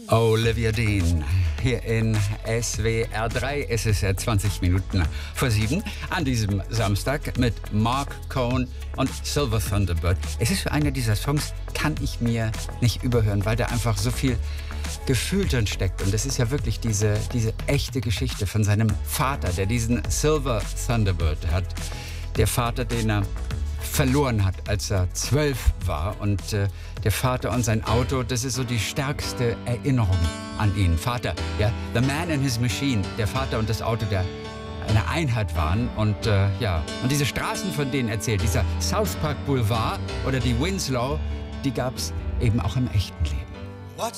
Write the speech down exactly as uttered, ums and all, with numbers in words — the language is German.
Olivia Dean hier in S W R drei. Es ist ja zwanzig Minuten vor sieben an diesem Samstag mit Mark Cohn und Silver Thunderbird. Es ist so einer dieser Songs, kann ich mir nicht überhören, weil da einfach so viel Gefühl drin steckt. Und es ist ja wirklich diese, diese echte Geschichte von seinem Vater, der diesen Silver Thunderbird hat. Der Vater, den er verloren hat, als er zwölf war. Und äh, der Vater und sein Auto, das ist so die stärkste Erinnerung an ihn. Vater, ja, The Man and His Machine, der Vater und das Auto, der eine Einheit waren. Und äh, ja, und diese Straßen, von denen erzählt, dieser South Park Boulevard oder die Winslow, die gab es eben auch im echten Leben.